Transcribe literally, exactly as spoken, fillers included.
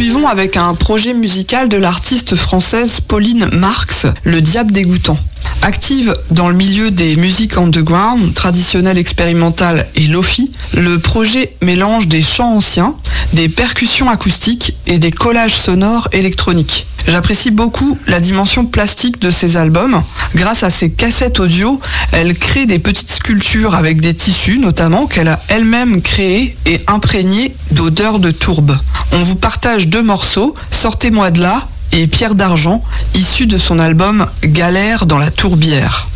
poursuivons avec un projet musical de l'artiste française Pauline Marx, Le Diable Dégoûtant. Active dans le milieu des musiques underground, traditionnelles, expérimentales et lofi, le projet mélange des chants anciens, des percussions acoustiques et des collages sonores électroniques. J'apprécie beaucoup la dimension plastique de ses albums. Grâce à ses cassettes audio, elle crée des petites sculptures avec des tissus notamment qu'elle a elle-même créés et imprégnés d'odeurs de tourbe. On vous partage deux morceaux, Sortez-moi de là et Pierre d'argent, issus de son album Galère dans la tourbière.